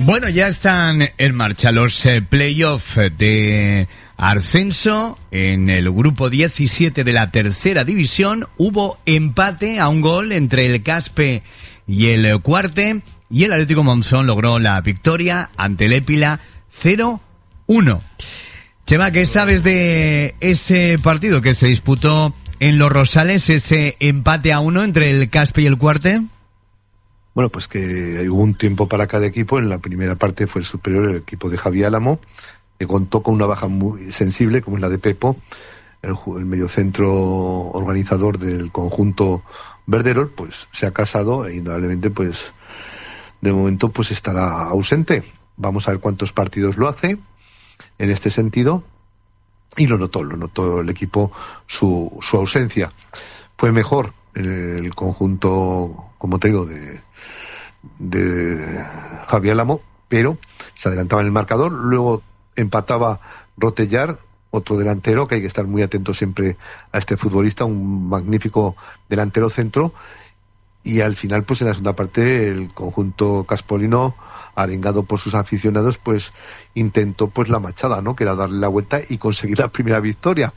Bueno, ya están en marcha los playoffs de ascenso. En el grupo 17 de la tercera división hubo empate a un gol entre el Caspe y el Cuarte, y el Atlético Monzón logró la victoria ante el Épila 0-1. Chema, ¿qué sabes de ese partido que se disputó en Los Rosales, ese empate a 1 entre el Caspe y el Cuarte? Bueno, pues que hubo un tiempo para cada equipo. En la primera parte fue el superior, el equipo de Javi Álamo, que contó con una baja muy sensible, como es la de Pepo, el mediocentro organizador del conjunto Verderol. Pues se ha casado e indudablemente, pues de momento, pues estará ausente. Vamos a ver cuántos partidos lo hace en este sentido. Y lo notó el equipo su ausencia. Fue mejor el conjunto, como te digo, de Javi Álamo, pero se adelantaba en el marcador. Luego empataba Rotellar, otro delantero que hay que estar muy atento siempre a este futbolista, un magnífico delantero centro. Y al final, pues en la segunda parte, el conjunto caspolino, arengado por sus aficionados, pues intentó pues la machada, ¿no? Que era darle la vuelta y conseguir la primera victoria.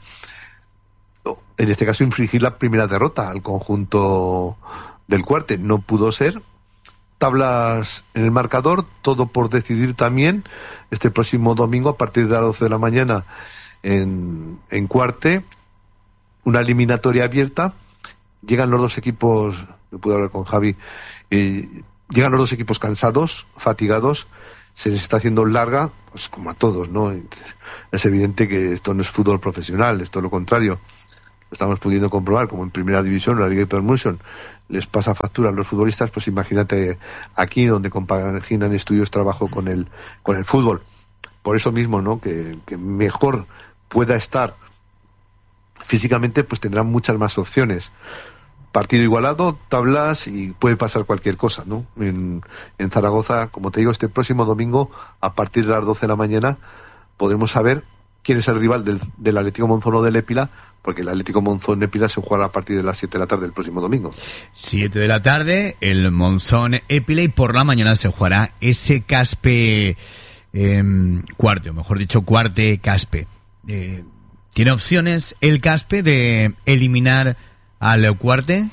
En este caso, infligir la primera derrota al conjunto del Cuarte. No pudo ser. Tablas en el marcador, todo por decidir también este próximo domingo a partir de las 12 de la mañana en Cuarte. Una eliminatoria abierta. Llegan los dos equipos, yo pude hablar con Javi, llegan los dos equipos cansados, fatigados, se les está haciendo larga, pues como a todos, ¿no? Es evidente que esto no es fútbol profesional, esto es lo contrario. Lo estamos pudiendo comprobar, como en Primera División, la Liga Hypermotion les pasa factura a los futbolistas, pues imagínate aquí donde compaginan estudios, trabajo con el fútbol. Por eso mismo, ¿no? Que mejor pueda estar físicamente, pues tendrán muchas más opciones. Partido igualado, tablas y puede pasar cualquier cosa, ¿no? En Zaragoza, como te digo, este próximo domingo, a partir de las 12 de la mañana, podremos saber quién es el rival del Atlético Monzón o del Épila, porque el Atlético Monzón Épila se jugará a partir de las 7 de la tarde el próximo domingo. 7 de la tarde, el Monzón Épila, y por la mañana se jugará ese Caspe Cuarte, o mejor dicho, Cuarte Caspe. ¿Tiene opciones el Caspe de eliminar al Cuarte?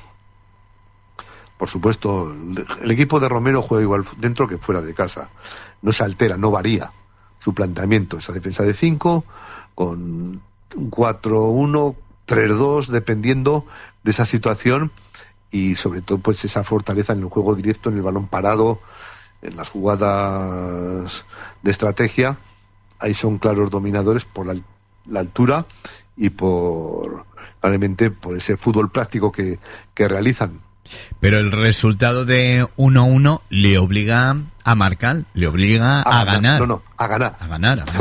Por supuesto, el equipo de Romero juega igual dentro que fuera de casa. No se altera, no varía su planteamiento. Esa defensa de 5 con 4-1, 3-2, dependiendo de esa situación, y sobre todo pues esa fortaleza en el juego directo, en el balón parado, en las jugadas de estrategia. Ahí son claros dominadores por la altura y probablemente por ese fútbol práctico que realizan. Pero el resultado de 1-1 le obliga a marcar, le obliga a ganar. A ganar. Te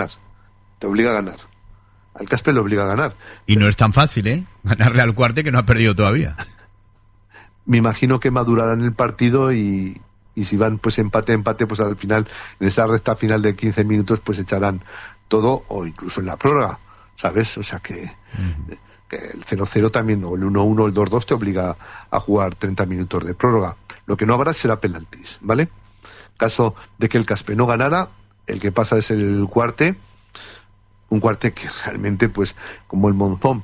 obliga a ganar. Al Caspe le obliga a ganar. Y no es tan fácil, ganarle al Cuarte, que no ha perdido todavía. Me imagino que madurarán el partido y si van pues empate, pues al final, en esa recta final de 15 minutos, pues echarán todo, o incluso en la prórroga, ¿sabes? O sea que el 0-0 también, o el 1-1, el 2-2 te obliga a jugar 30 minutos de prórroga. Lo que no habrá será penaltis, ¿vale? Caso de que el Caspe no ganara, el que pasa es el Cuarte, un Cuarte que realmente, pues, como el Monzón,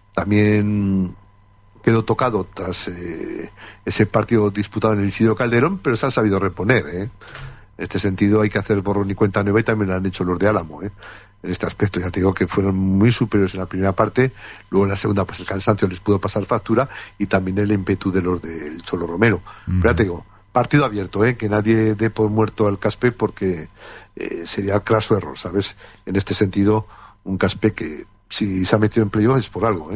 también quedó tocado tras ese partido disputado en el Isidro Calderón, pero se han sabido reponer, En este sentido hay que hacer borrón y cuenta nueva, y también lo han hecho los de Álamo, En este aspecto ya te digo que fueron muy superiores en la primera parte. Luego en la segunda pues el cansancio les pudo pasar factura, y también el ímpetu de los del Cholo Romero. Pero ya te digo, partido abierto, que nadie dé por muerto al Caspe, porque sería craso error, ¿sabes? En este sentido, un Caspe que si se ha metido en playoff es por algo,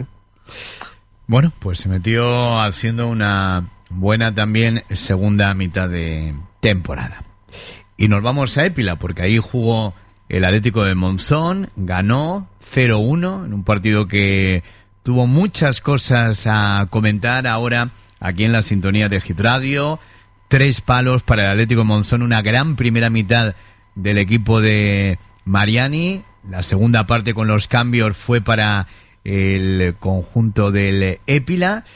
Bueno, pues se metió haciendo una buena también segunda mitad de temporada. Y nos vamos a Épila, porque ahí jugó el Atlético de Monzón, ganó 0-1 en un partido que tuvo muchas cosas a comentar ahora aquí en la sintonía de Hit Radio. 3 palos para el Atlético de Monzón, una gran primera mitad del equipo de Mariani. La segunda parte con los cambios fue para el conjunto del Épila.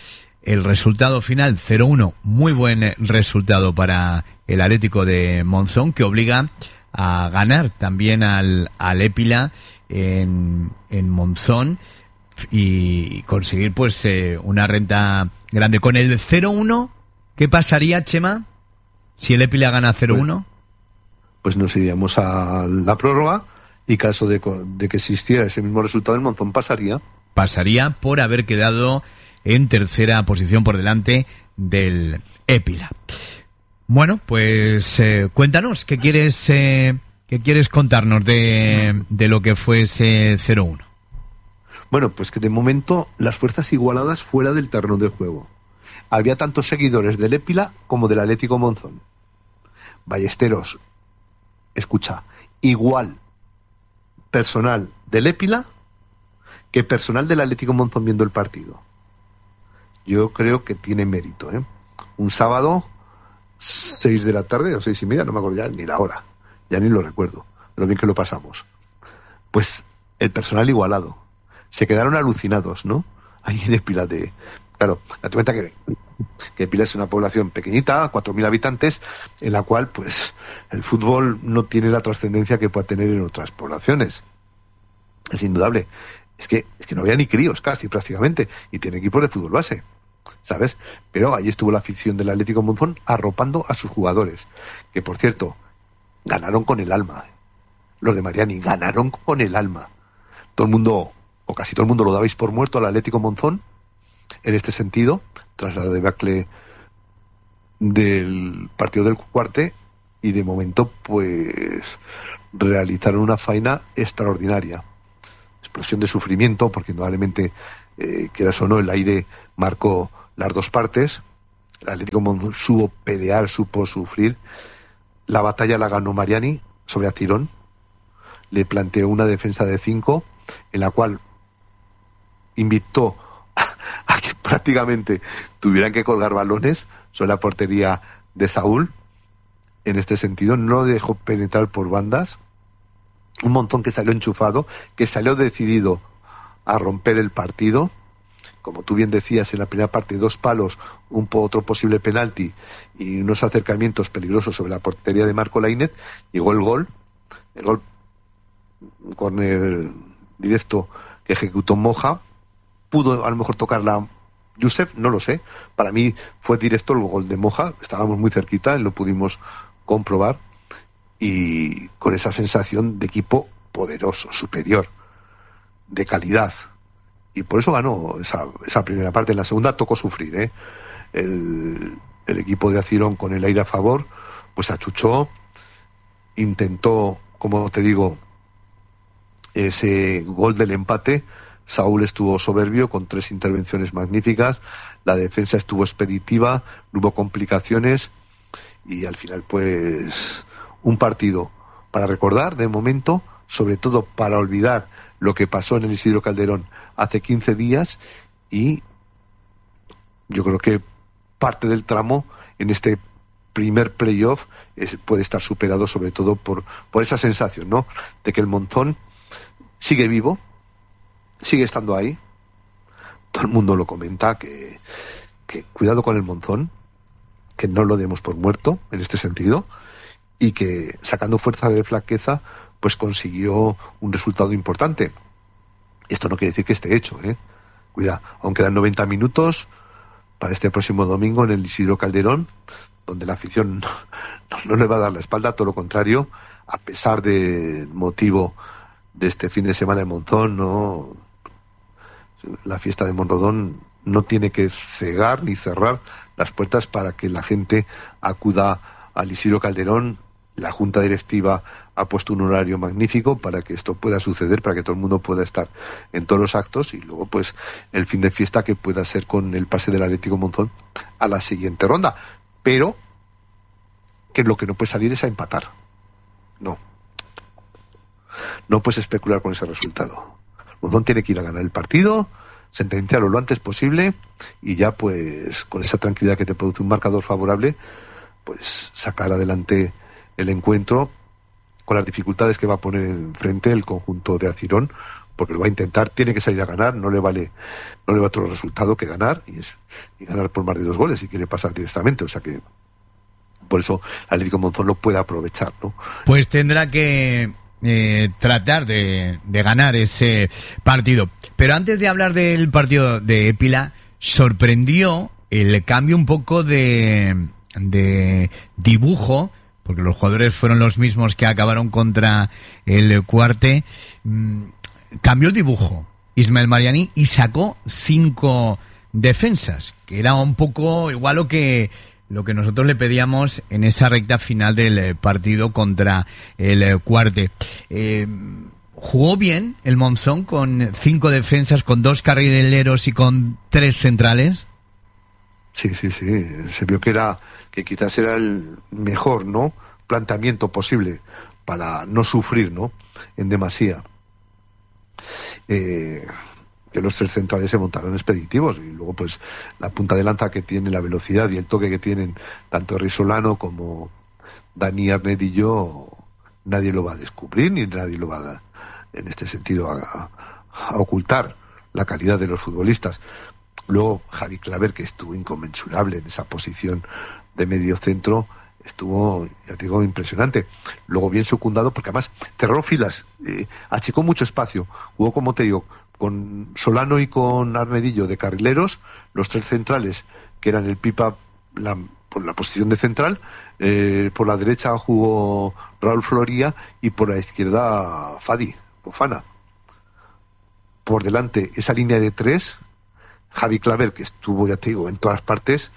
el resultado final 0-1, muy buen resultado para el Atlético de Monzón, que obliga a ganar también al Épila en Monzón y conseguir pues una renta grande. Con el 0-1, ¿qué pasaría, Chema, si el Épila gana 0-1? Pues nos iríamos a la prórroga y caso de que existiera ese mismo resultado, el Monzón pasaría por haber quedado en tercera posición por delante del Épila. Bueno, pues cuéntanos, ¿qué quieres contarnos de lo que fue ese 0-1? Bueno, pues que de momento las fuerzas igualadas fuera del terreno de juego. Había tantos seguidores del Épila como del Atlético Monzón. Ballesteros, escucha, igual personal del Épila que personal del Atlético Monzón viendo el partido. Yo creo que tiene mérito, ¿eh? Un sábado, 6 de la tarde o 6:30, no me acuerdo ya ni la hora, ya ni lo recuerdo, lo bien que lo pasamos. Pues el personal igualado. Se quedaron alucinados, ¿no? Ahí en Épila Claro, date cuenta que Épila es una población pequeñita, 4.000 habitantes, en la cual, pues, el fútbol no tiene la trascendencia que pueda tener en otras poblaciones. Es indudable. Es que no había ni críos casi, prácticamente, y tiene equipos de fútbol base, ¿sabes? Pero ahí estuvo la afición del Atlético Monzón arropando a sus jugadores, que, por cierto, ganaron con el alma. Los de Mariani ganaron con el alma. Todo el mundo, o casi todo el mundo, lo dabais por muerto al Atlético Monzón, en este sentido, tras la debacle del partido del Cuarte, y de momento pues realizaron una faena extraordinaria. Explosión de sufrimiento, porque indudablemente, quieras o no, el aire marcó las dos partes. El Atlético Monzón supo pelear, supo sufrir. La batalla la ganó Mariani sobre Acirón. Le planteó una defensa de 5, en la cual invitó a que prácticamente tuvieran que colgar balones sobre la portería de Saúl. En este sentido, no dejó penetrar por bandas. Un Monzón que salió enchufado, que salió decidido a romper el partido. Como tú bien decías, en la primera parte, 2 palos, otro posible penalti y unos acercamientos peligrosos sobre la portería de Marco Lainez. Llegó el gol, un córner directo que ejecutó Moja. Pudo a lo mejor tocarla Youssef, no lo sé. Para mí fue directo el gol de Moja, estábamos muy cerquita y lo pudimos comprobar, y con esa sensación de equipo poderoso, superior, de calidad, y por eso ganó esa primera parte. En la segunda tocó sufrir, ¿eh? El equipo de Acirón, con el aire a favor, pues achuchó, intentó, como te digo, ese gol del empate. Saúl estuvo soberbio con 3 intervenciones magníficas, la defensa estuvo expeditiva, no hubo complicaciones, y al final pues un partido para recordar de momento, sobre todo para olvidar lo que pasó en el Isidro Calderón hace 15 días, y yo creo que parte del tramo en este primer playoff puede estar superado, sobre todo por esa sensación, ¿no?, de que el Monzón sigue vivo, sigue estando ahí. Todo el mundo lo comenta, que cuidado con el Monzón, que no lo demos por muerto en este sentido, y que sacando fuerza de flaqueza pues consiguió un resultado importante. Esto no quiere decir que esté hecho, cuidado, aún quedan 90 minutos para este próximo domingo en el Isidro Calderón, donde la afición no le va a dar la espalda, todo lo contrario, a pesar del motivo de este fin de semana en Monzón, ¿no? La fiesta de Monrodón no tiene que cegar ni cerrar las puertas para que la gente acuda al Isidro Calderón. La Junta Directiva ha puesto un horario magnífico para que esto pueda suceder, para que todo el mundo pueda estar en todos los actos, y luego pues el fin de fiesta que pueda ser con el pase del Atlético Monzón a la siguiente ronda. Pero que lo que no puede salir es a empatar. No puedes especular con ese resultado. Monzón tiene que ir a ganar el partido, sentenciarlo lo antes posible, y ya pues con esa tranquilidad que te produce un marcador favorable, pues sacar adelante el encuentro, con las dificultades que va a poner enfrente el conjunto de Acirón, porque lo va a intentar, tiene que salir a ganar, no le vale otro resultado que ganar, y ganar por más de 2 goles si quiere pasar directamente, o sea que por eso el Atlético Monzón lo puede aprovechar, ¿no? Pues tendrá que tratar de ganar ese partido. Pero antes de hablar del partido de Épila, sorprendió el cambio un poco de dibujo, porque los jugadores fueron los mismos que acabaron contra el Cuarte. Cambió el dibujo Ismael Mariani y sacó 5 defensas, que era un poco igual lo que nosotros le pedíamos en esa recta final del partido contra el Cuarte. Jugó bien el Monzón con 5 defensas, con 2 carrileros y con 3 centrales. Sí, se vio que quizás era el mejor, ¿no?, planteamiento posible para no sufrir, ¿no?, en demasía. Que los 3 centrales se montaron expeditivos, y luego pues la punta de lanza que tiene, la velocidad y el toque que tienen tanto Risolano como Dani Arnedillo, nadie lo va a descubrir ni nadie lo va en este sentido a ocultar la calidad de los futbolistas. Luego Javi Claver, que estuvo inconmensurable en esa posición de medio centro, estuvo, ya te digo, impresionante. Luego bien secundado, porque además cerró filas, achicó mucho espacio, jugó, como te digo, con Solano y con Arnedillo de carrileros, los 3 centrales, que eran el Pipa por la posición de central, por la derecha jugó Raúl Floría y por la izquierda Fofana. Por delante, esa línea de 3, Javi Claver, que estuvo, ya te digo, en todas partes,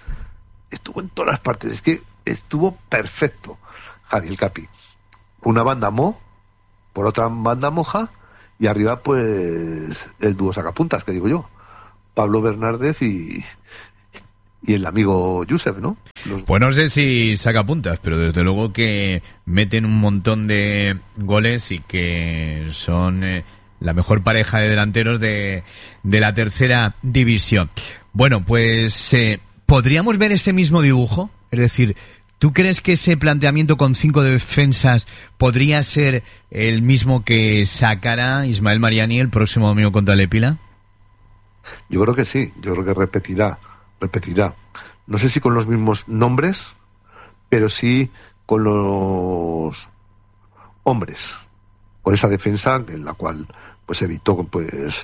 es que estuvo perfecto Javi el Capi. Una banda por otra banda Moja, y arriba pues el dúo sacapuntas, que digo yo, Pablo Bernárdez y el amigo Yusef, ¿no? Pues no sé si sacapuntas, pero desde luego que meten un montón de goles y que son la mejor pareja de delanteros de la tercera división. Bueno, pues ¿podríamos ver ese mismo dibujo? Es decir, ¿tú crees que ese planteamiento con 5 defensas podría ser el mismo que sacará Ismael Mariani el próximo domingo contra el Épila? Yo creo que sí, yo creo que repetirá. No sé si con los mismos nombres, pero sí con los hombres, con esa defensa en la cual pues evitó pues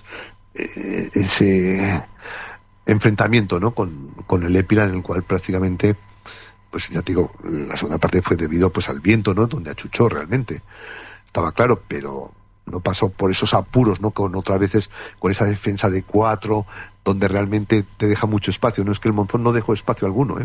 ese enfrentamiento, ¿no?, con el Épila, en el cual prácticamente, pues ya te digo, la segunda parte fue debido pues al viento, ¿no?, donde achuchó realmente, estaba claro, pero no pasó por esos apuros, ¿no?, con otras veces con esa defensa de 4, donde realmente te deja mucho espacio. No es que el Monzón no dejó espacio alguno,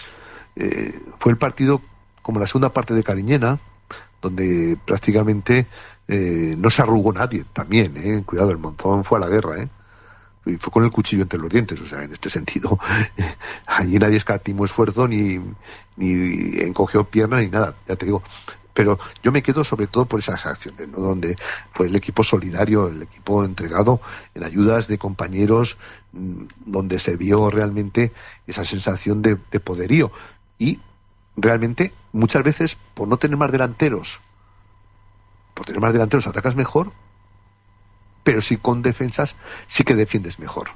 fue el partido como la segunda parte de Cariñena, donde prácticamente no se arrugó nadie también, cuidado, el Monzón fue a la guerra, y fue con el cuchillo entre los dientes, o sea, en este sentido allí nadie escatimó esfuerzo ni encogió pierna ni nada, ya te digo. Pero yo me quedo sobre todo por esas acciones, ¿no?, donde fue el equipo solidario, el equipo entregado en ayudas de compañeros, donde se vio realmente esa sensación de poderío. Y realmente muchas veces por tener más delanteros atacas mejor, pero sí con defensas sí que defiendes mejor.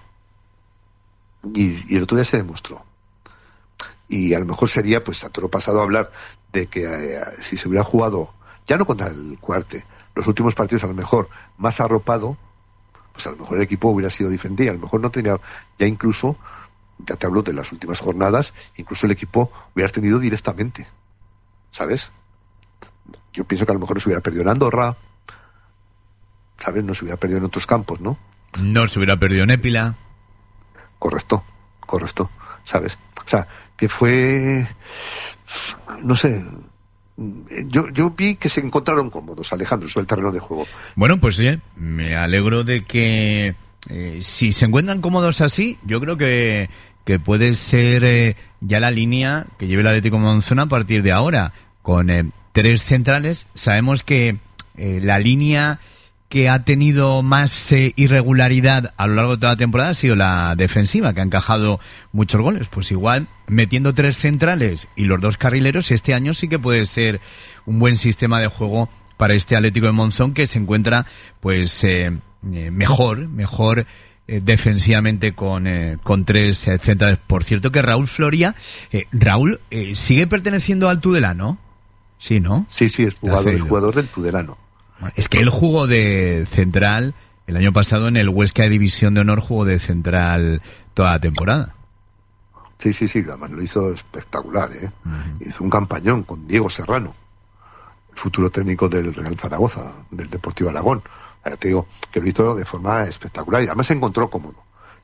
Y el otro día se demostró. Y a lo mejor sería, pues, a toro pasado hablar de que si se hubiera jugado, ya no contra el Cuarte, los últimos partidos a lo mejor más arropado, pues a lo mejor el equipo hubiera sido diferente, y a lo mejor no tenía, ya incluso, ya te hablo de las últimas jornadas, incluso el equipo hubiera ascendido directamente, ¿sabes? Yo pienso que a lo mejor no se hubiera perdido en Andorra, ¿sabes? No se hubiera perdido en otros campos, ¿no? No se hubiera perdido en Épila. Correcto, ¿sabes? O sea, que fue, no sé, yo vi que se encontraron cómodos, Alejandro, sobre el terreno de juego. Bueno, pues sí, me alegro de que si se encuentran cómodos así, yo creo que puede ser ya la línea que lleve el Atlético Monzón a partir de ahora, con 3 centrales. Sabemos que la línea que ha tenido más irregularidad a lo largo de toda la temporada ha sido la defensiva, que ha encajado muchos goles. Pues igual, metiendo 3 centrales y los 2 carrileros, este año sí que puede ser un buen sistema de juego para este Atlético de Monzón, que se encuentra pues mejor defensivamente con 3 centrales. Por cierto que Raúl Floria, Raúl sigue perteneciendo al Tudelano, ¿sí, no? Sí, es jugador del Tudelano. Es que él jugó de central el año pasado en el Huesca de División de Honor, jugó de central toda la temporada. Sí, además lo hizo espectacular, Hizo un campañón con Diego Serrano, el futuro técnico del Real Zaragoza, del Deportivo Aragón. Ya te digo que lo hizo de forma espectacular y además se encontró cómodo.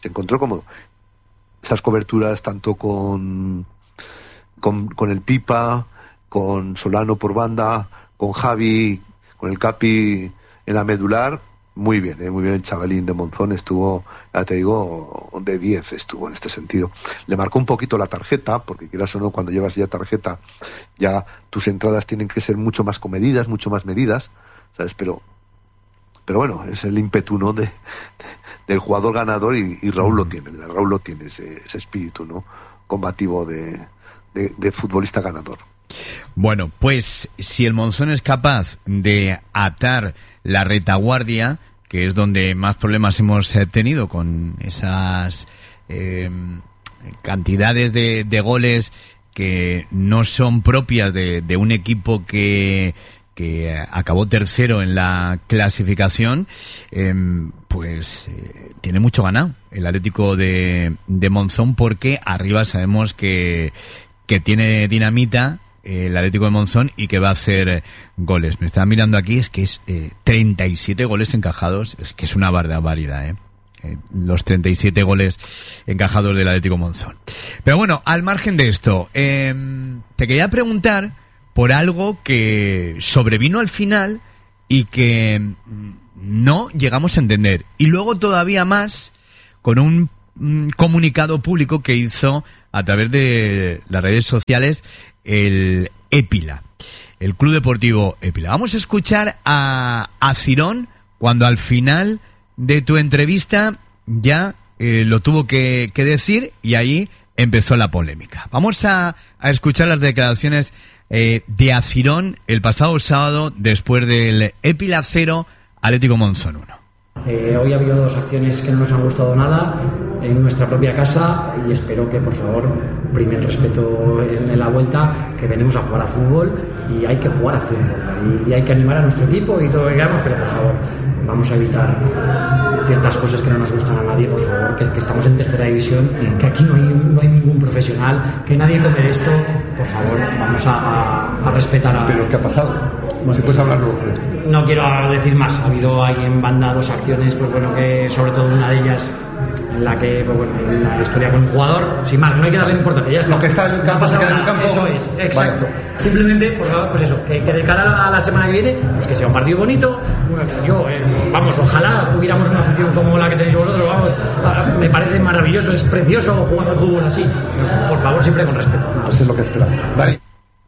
Esas coberturas tanto con el Pipa, con Solano por banda, con Javi, con el Capi en la medular, muy bien el chavalín de Monzón estuvo, ya te digo, de 10 estuvo en este sentido. Le marcó un poquito la tarjeta, porque quieras o no, cuando llevas ya tarjeta, ya tus entradas tienen que ser mucho más comedidas, mucho más medidas, ¿sabes? Pero bueno, es el ímpetu, ¿no? del jugador ganador y Raúl lo tiene, ese espíritu, ¿no? Combativo de futbolista ganador. Bueno, pues si el Monzón es capaz de atar la retaguardia, que es donde más problemas hemos tenido con esas cantidades de goles que no son propias de un equipo que acabó tercero en la clasificación, pues tiene mucho ganado el Atlético de Monzón, porque arriba sabemos que tiene dinamita el Atlético de Monzón y que va a hacer goles. Me estaba mirando aquí, es que es 37 goles encajados, es que es una barbaridad, los 37 goles encajados del Atlético de Monzón. Pero bueno, al margen de esto, te quería preguntar por algo que sobrevino al final y que no llegamos a entender. Y luego todavía más con un comunicado público que hizo a través de las redes sociales el Épila, el Club Deportivo Épila. Vamos a escuchar a Cirón cuando al final de tu entrevista ya lo tuvo que decir, y ahí empezó la polémica. Vamos a escuchar las declaraciones de Asirón el pasado sábado después del Épila 0, Atlético Monzón 1. Hoy ha habido 2 acciones que no nos han gustado nada en nuestra propia casa, y espero que, por favor, prime el respeto en la vuelta, que venimos a jugar a fútbol y hay que jugar a fútbol y hay que animar a nuestro equipo y todo lo que queramos, pero por favor, vamos a evitar ciertas cosas que no nos gustan a nadie, por favor, que estamos en tercera división, que aquí no hay ningún profesional, que nadie come de esto, por favor, vamos a respetar a... ¿Pero qué ha pasado? ¿Si puedes hablarlo? No quiero decir más. Ha habido ahí en banda 2 acciones, pues bueno, que sobre todo una de ellas en la que, pues bueno, una historia con un jugador, sin más, no hay que darle importancia, ya está. Lo que está en el campo se queda en el campo. Eso es, exacto. Vale. Simplemente, por favor, pues eso, que de cara a la semana que viene, pues que sea un partido bonito. Yo, vamos, ojalá tuviéramos una afición como la que tenéis vosotros, vamos, me parece maravilloso, es precioso jugar al fútbol así. Pero, por favor, siempre con respeto. Pues es lo que esperamos. Vale.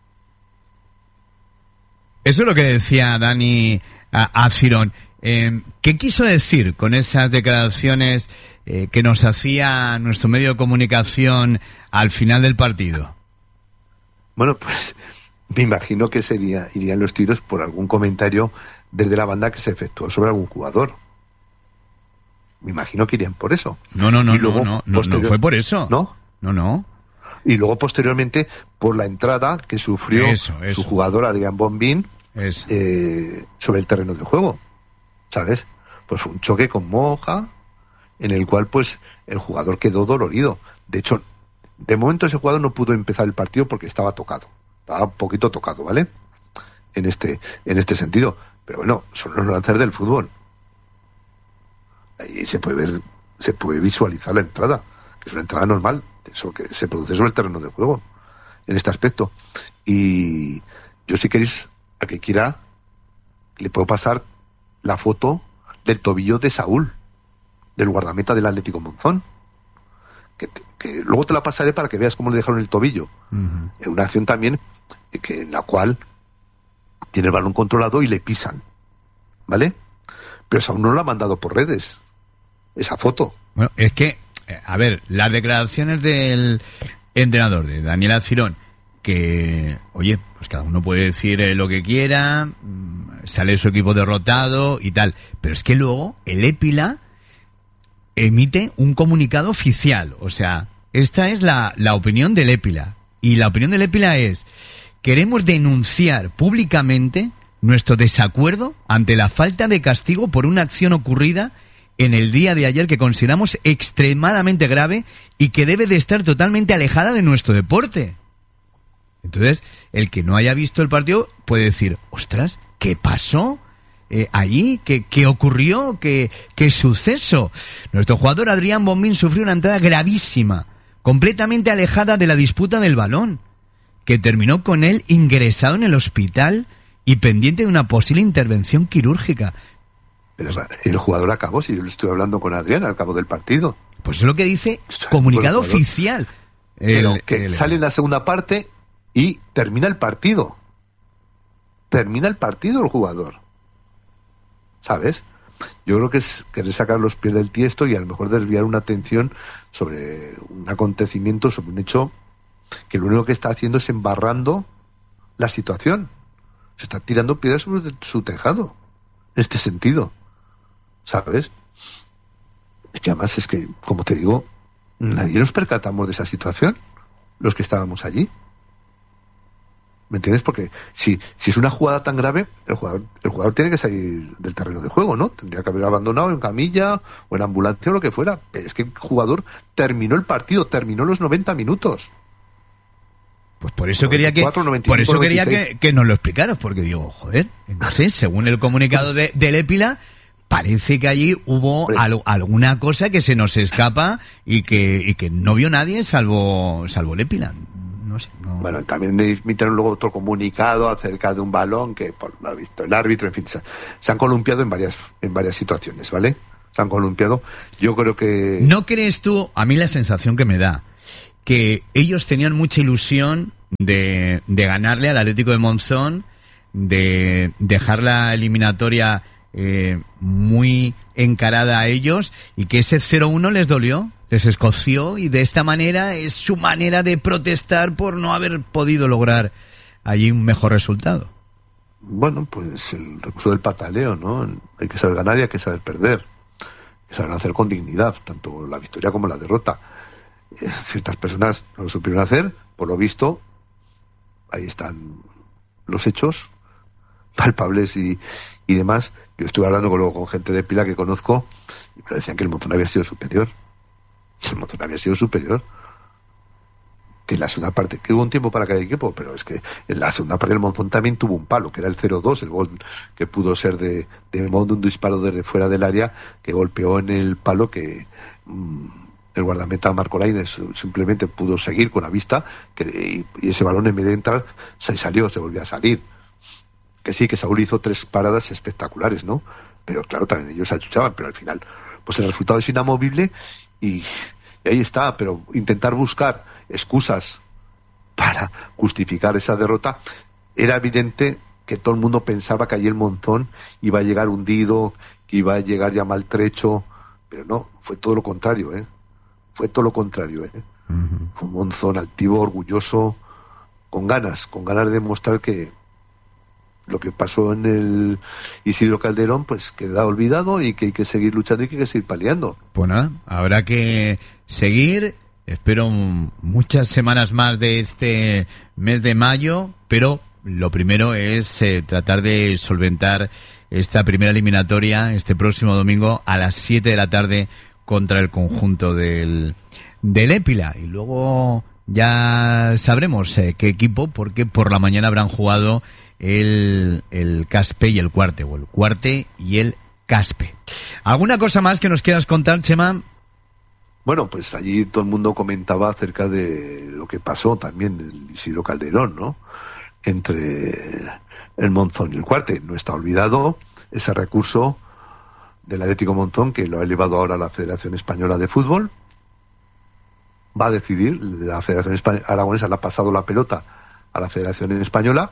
Eso es lo que decía Dani Asirón. ¿Qué quiso decir con esas declaraciones que nos hacía nuestro medio de comunicación al final del partido? Bueno, pues me imagino que irían los tiros por algún comentario desde la banda que se efectuó sobre algún jugador. Me imagino que irían por eso. No fue por eso. No. Y luego, posteriormente, por la entrada que sufrió su jugador Adrián Bombín sobre el terreno de juego, ¿sabes? Pues fue un choque con Moja, en el cual pues el jugador quedó dolorido. De hecho, de momento ese jugador no pudo empezar el partido porque estaba un poquito tocado, ¿vale? En este sentido. Pero bueno, son los lances del fútbol. Ahí se puede visualizar la entrada, que es una entrada normal, eso que se produce sobre el terreno de juego, en este aspecto. Y yo, si queréis, a que quiera, le puedo pasar la foto del tobillo de Saúl, del guardameta del Atlético Monzón, que luego te la pasaré para que veas cómo le dejaron el tobillo. Uh-huh. En una acción también en la cual tiene el balón controlado y le pisan, ¿vale? Pero Saúl no lo ha mandado por redes, esa foto. Bueno, es que, a ver, las declaraciones del entrenador, de Daniel Asirón, que, oye, pues cada uno puede decir lo que quiera, sale su equipo derrotado y tal. Pero es que luego el Épila emite un comunicado oficial. O sea, esta es la opinión del Épila. Y la opinión del Épila es: queremos denunciar públicamente nuestro desacuerdo ante la falta de castigo por una acción ocurrida en el día de ayer que consideramos extremadamente grave y que debe de estar totalmente alejada de nuestro deporte. Entonces, el que no haya visto el partido puede decir: ostras, ¿qué pasó allí? ¿Qué ocurrió? ¿Qué suceso? Nuestro jugador Adrián Bombín sufrió una entrada gravísima, completamente alejada de la disputa del balón, que terminó con él ingresado en el hospital y pendiente de una posible intervención quirúrgica. Pero si el jugador acabó, si yo le estoy hablando con Adrián al cabo del partido. Pues es lo que dice comunicado oficial. Sale en la segunda parte y termina el partido. Termina el partido el jugador. ¿Sabes? Yo creo que es querer sacar los pies del tiesto y a lo mejor desviar una atención sobre un acontecimiento, sobre un hecho que lo único que está haciendo es embarrando la situación. Se está tirando piedras sobre su tejado, en este sentido. ¿Sabes? Es que además es que, como te digo, nadie nos percatamos de esa situación, los que estábamos allí. ¿Me entiendes? Porque si es una jugada tan grave, el jugador tiene que salir del terreno de juego, ¿no? Tendría que haber abandonado en camilla o en ambulancia o lo que fuera. Pero es que el jugador terminó el partido, terminó los 90 minutos. Pues por eso quería que nos lo explicaras, porque digo, joder, no sé, según el comunicado del Épila, parece que allí hubo alguna cosa que se nos escapa y que no vio nadie salvo el Épila. No sé. No. Bueno, también emitieron luego otro comunicado acerca de un balón que por lo visto el árbitro, en fin, se han columpiado en varias situaciones, ¿vale? Se han columpiado. Yo creo que... ¿No crees tú, a mí la sensación que me da, que ellos tenían mucha ilusión de ganarle al Atlético de Monzón, de dejar la eliminatoria muy encarada a ellos, y que ese 0-1 les dolió, les escoció, y de esta manera es su manera de protestar por no haber podido lograr allí un mejor resultado? Bueno, pues el recurso del pataleo, ¿no? Hay que saber ganar y hay que saber perder. Hay que saber hacer con dignidad, tanto la victoria como la derrota. Ciertas personas no lo supieron hacer, por lo visto, ahí están los hechos palpables y demás. Yo estuve hablando luego con gente de Pila que conozco y me decían que el Monzón había sido superior. El Monzón había sido superior. Que en la segunda parte, que hubo un tiempo para cada equipo, pero es que en la segunda parte el Monzón también tuvo un palo, que era el 0-2, el gol que pudo ser de un disparo desde fuera del área, que golpeó en el palo que el guardameta Marco Lainez simplemente pudo seguir con la vista, y ese balón en vez de entrar se volvió a salir. Que sí, que Saúl hizo 3 paradas espectaculares, ¿no? Pero claro, también ellos se achuchaban, pero al final pues el resultado es inamovible y ahí está. Pero intentar buscar excusas para justificar esa derrota, era evidente que todo el mundo pensaba que allí el Monzón iba a llegar hundido, que iba a llegar ya maltrecho, pero no, fue todo lo contrario, fue todo lo contrario, Uh-huh. Fue un Monzón altivo, orgulloso, con ganas de demostrar que lo que pasó en el Isidro Calderón pues queda olvidado y que hay que seguir luchando y que hay que seguir peleando. Pues nada, habrá que seguir. Espero muchas semanas más de este mes de mayo, pero lo primero es tratar de solventar esta primera eliminatoria este próximo domingo a las 7 de la tarde contra el conjunto del Épila. Y luego ya sabremos qué equipo, porque por la mañana habrán jugado el Caspe y el Cuarte, o el Cuarte y el Caspe. ¿Alguna cosa más que nos quieras contar, Chema? Bueno, pues allí todo el mundo comentaba acerca de lo que pasó también en el Isidro Calderón, ¿no? Entre el Monzón y el Cuarte. No está olvidado ese recurso del Atlético Monzón, que lo ha elevado ahora a la Federación Española de Fútbol. Va a decidir, la Federación Aragonesa le ha pasado la pelota a la Federación Española,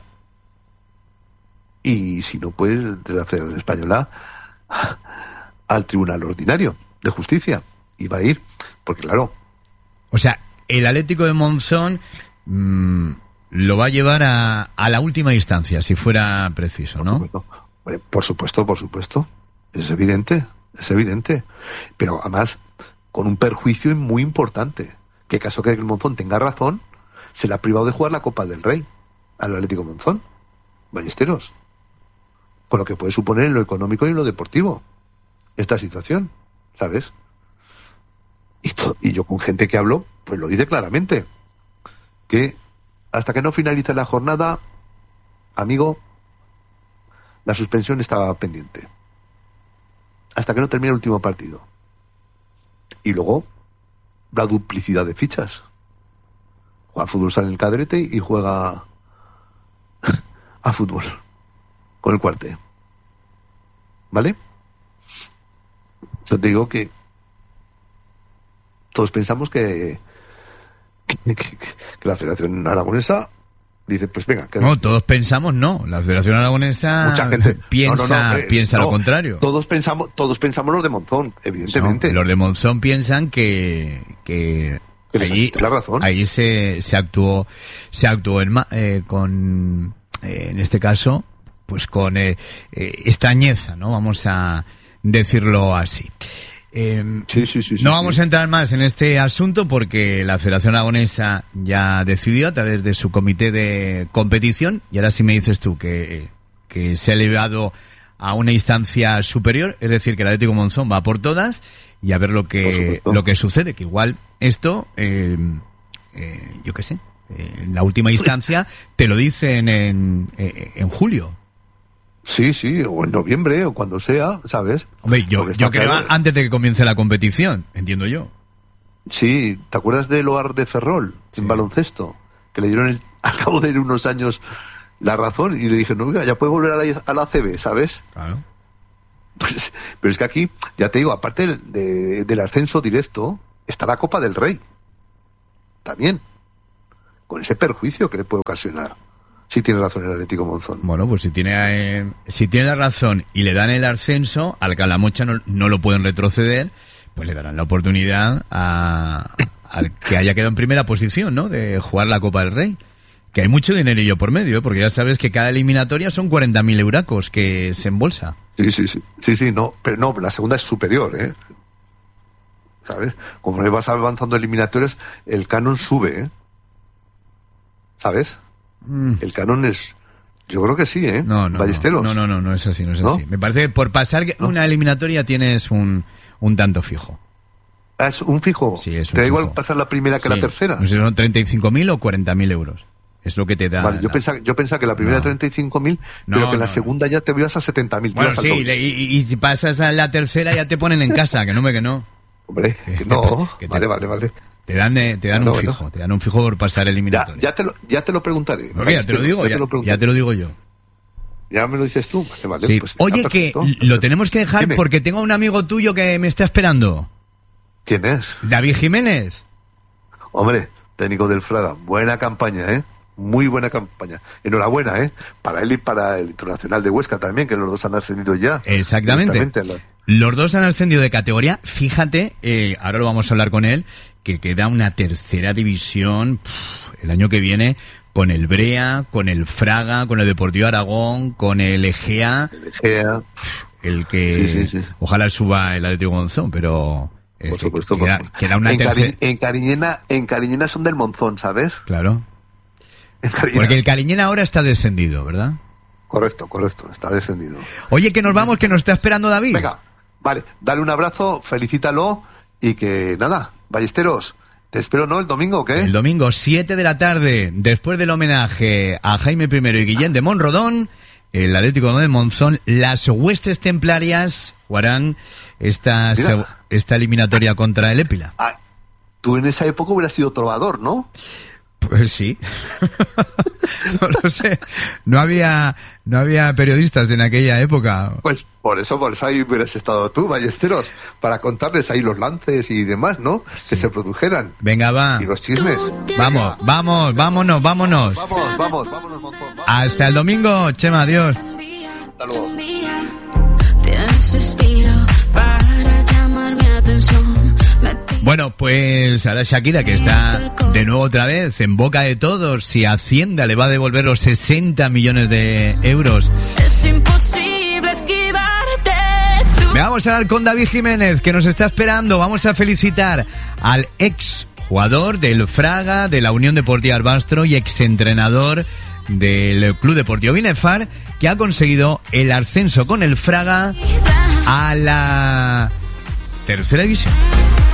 y si no, pues de la Federación Española al Tribunal Ordinario de Justicia. Y va a ir, porque claro... O sea, el Atlético de Monzón lo va a llevar a la última instancia, si fuera preciso, ¿no? Bueno, por supuesto. Es evidente. Pero además, con un perjuicio muy importante. Que caso que el Monzón tenga razón, se le ha privado de jugar la Copa del Rey al Atlético Monzón. Ballesteros. Con lo que puede suponer en lo económico y en lo deportivo esta situación, ¿sabes? Y yo con gente que hablo, pues lo dice claramente. Que hasta que no finalice la jornada, amigo, la suspensión estaba pendiente. Hasta que no termine el último partido. Y luego, la duplicidad de fichas. Juega fútbol sale en el cadrete y juega a fútbol con el cuarte. ¿Vale? Yo te digo que todos pensamos que la Federación Aragonesa dice, pues venga. No, todos pensamos no. La Federación Aragonesa mucha gente piensa lo contrario. Todos pensamos los de Monzón, evidentemente. No, los de Monzón piensan que la razón. Ahí se actuó en este caso, pues con extrañeza, ¿no? Vamos a decirlo así. No vamos a entrar más en este asunto porque la Federación Aragonesa ya decidió a través de su comité de competición, y ahora sí me dices tú que se ha elevado a una instancia superior, es decir, que el Atlético Monzón va por todas, y a ver lo que sucede, que igual esto, yo qué sé, en la última instancia te lo dicen en julio. Sí, o en noviembre, o cuando sea, ¿sabes? Hombre, yo creo antes de que comience la competición, entiendo yo. Sí, ¿te acuerdas de Loar de Ferrol, en baloncesto? Que le dieron al cabo de unos años la razón, y le dije, no, ya puede volver a la ACB, ¿sabes? Claro. Pues, pero es que aquí, ya te digo, aparte del ascenso directo, está la Copa del Rey. También. Con ese perjuicio que le puede ocasionar. Sí tiene razón el Atlético Monzón. Bueno, pues si tiene la razón y le dan el ascenso, al Calamocha no lo pueden retroceder, pues le darán la oportunidad al que haya quedado en primera posición, ¿no? De jugar la Copa del Rey. Que hay mucho dinerillo por medio, ¿eh? Porque ya sabes que cada eliminatoria son 40.000 euracos que se embolsa. Sí, no, pero no, la segunda es superior, ¿eh? ¿Sabes? Como vas avanzando eliminatorias, el canon sube, ¿eh? ¿Sabes? El canon es... Yo creo que sí, ¿eh? No, Ballesteros. No es así, no es así. Me parece que por pasar una eliminatoria tienes un tanto fijo. Ah, ¿es un fijo? Sí, es un ¿Te da fijo. igual pasar la primera que la tercera? No sé, son 35.000 o 40.000 euros. Es lo que te da... Vale, yo pensaba que la primera 35.000, pero que la segunda ya te ibas a 70.000. Bueno, sí, y si pasas a la tercera ya te ponen en casa, que no. Hombre, vale. Te dan un fijo, te dan un fijo por pasar eliminatoria. Ya te lo preguntaré. Porque ya te lo digo yo. Ya me lo dices tú. Vale, sí. Pues oye, que lo tenemos que dejar. Dime. Porque tengo un amigo tuyo que me está esperando. ¿Quién es? David Jiménez. Hombre, técnico del Fraga. Buena campaña, ¿eh? Muy buena campaña. Enhorabuena, ¿eh? Para él y para el Internacional de Huesca también, que los dos han ascendido ya. Exactamente. Los dos han ascendido de categoría. Fíjate, ahora lo vamos a hablar con él, que queda una tercera división el año que viene con el Brea, con el Fraga, con el Deportivo Aragón, con el Egea. El que sí. Ojalá suba el Atlético Monzón, pero... por supuesto. Queda una en Cariñena son del Monzón, ¿sabes? Claro. Porque el Cariñena ahora está descendido, ¿verdad? Correcto, está descendido. Oye, que nos vamos, que nos está esperando David. Venga, vale, dale un abrazo, felicítalo y que nada, Ballesteros, te espero, ¿no? ¿El domingo o qué? El domingo, 7 de la tarde, después del homenaje a Jaime I y Guillén de Monrodón, el Atlético de Monzón, las Huestes Templarias jugarán esta eliminatoria contra el Épila. Ah, tú en esa época hubieras sido trovador, ¿no? Pues sí. No lo sé. No había periodistas en aquella época. Pues por eso ahí hubieras estado tú, Ballesteros, para contarles ahí los lances y demás, ¿no? Sí. Que se produjeran. Venga, va. Y los chismes. Vámonos. Vámonos, Monzón. Hasta el domingo, Chema, adiós. Hasta luego. Tienes estilo para llamar mi atención. Bueno, pues ahora Shakira, que está de nuevo otra vez en boca de todos, si Hacienda le va a devolver los 60 millones de euros. Es imposible Vamos a hablar con David Jiménez, que nos está esperando. Vamos a felicitar al ex jugador del Fraga, de la Unión Deportiva Barbastro y exentrenador del Club Deportivo Binefar, que ha conseguido el ascenso con el Fraga a la tercera división.